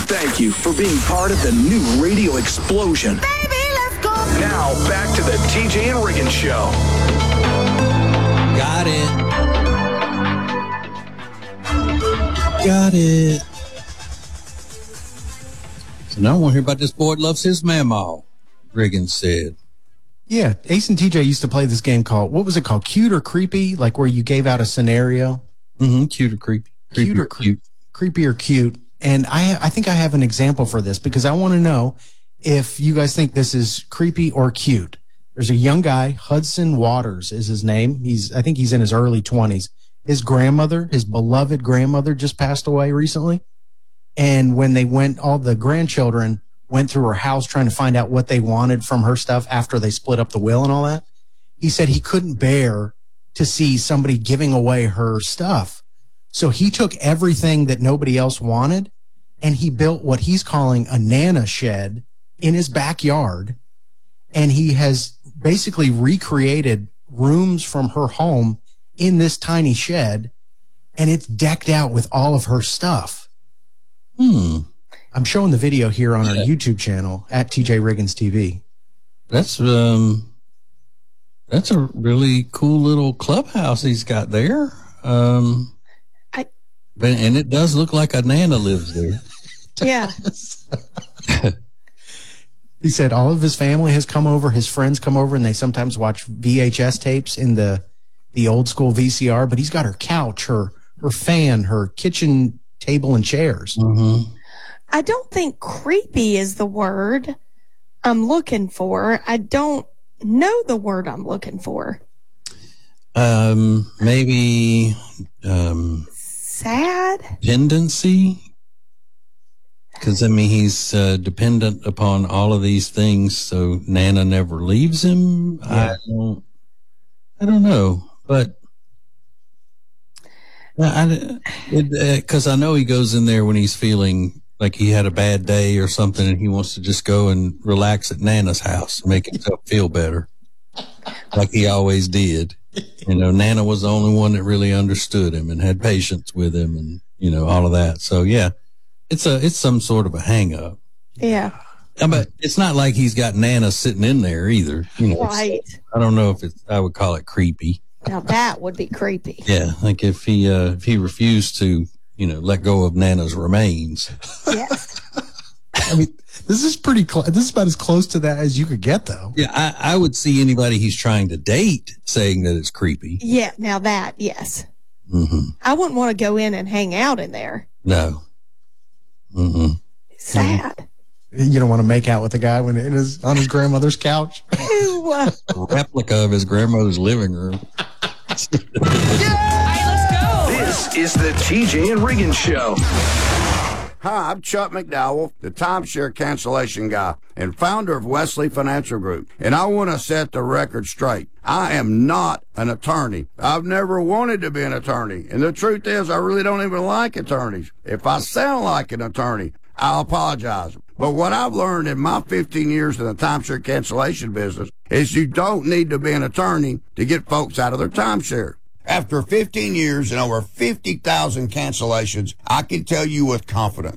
thank you for being part of the new radio explosion. Baby, let's go. Now, back to the TJ and Riggins Show. Got it. So now I want to hear about this boy that loves his mamaw, Riggins said. Yeah, Ace and TJ used to play this game called, what was it called? Cute or Creepy? Like where you gave out a scenario. Cute or creepy. Creepy or cute. And I think I have an example for this because I want to know if you guys think this is creepy or cute. There's a young guy, Hudson Waters is his name. I think he's in his early 20s. His grandmother, his beloved grandmother, just passed away recently. And when they went, all the grandchildren went through her house trying to find out what they wanted from her stuff after they split up the will and all that. He said he couldn't bear to see somebody giving away her stuff. So he took everything that nobody else wanted and he built what he's calling a Nana shed in his backyard. And he has basically recreated rooms from her home in this tiny shed. And it's decked out with all of her stuff. I'm showing the video here on our YouTube channel at TJ Riggins TV. That's a really cool little clubhouse he's got there. And it does look like a Nana lives there. Yeah. He said all of his family has come over, his friends come over, and they sometimes watch VHS tapes in the old school VCR, but he's got her couch, her fan, her kitchen table and chairs. Mm-hmm. I don't think creepy is the word I'm looking for. I don't know the word I'm looking for. Maybe sad? Dependency? Because, I mean, he's dependent upon all of these things, so Nana never leaves him. Yeah. I don't know, but because I know he goes in there when he's feeling like he had a bad day or something and he wants to just go and relax at Nana's house, make himself feel better, like he always did. You know, Nana was the only one that really understood him and had patience with him and, you know, all of that. So, yeah, it's some sort of a hang-up. Yeah. But it's not like he's got Nana sitting in there either. You know, right. I don't know if I would call it creepy. Now that would be creepy. Yeah, like if he refused to, you know, let go of Nana's remains. Yes. I mean, this is pretty close. This is about as close to that as you could get, though. Yeah, I would see anybody he's trying to date saying that it's creepy. Yeah, now that, yes. Mm-hmm. I wouldn't want to go in and hang out in there. No. Mm-hmm. Sad. You don't want to make out with the guy when on his grandmother's couch. Ew. A replica of his grandmother's living room. This is the TJ and Riggins Show. Hi, I'm Chuck McDowell, the timeshare cancellation guy and founder of Wesley Financial Group. And I want to set the record straight. I am not an attorney. I've never wanted to be an attorney. And the truth is, I really don't even like attorneys. If I sound like an attorney, I'll apologize. But what I've learned in my 15 years in the timeshare cancellation business is you don't need to be an attorney to get folks out of their timeshare. After 15 years and over 50,000 cancellations, I can tell you with confidence,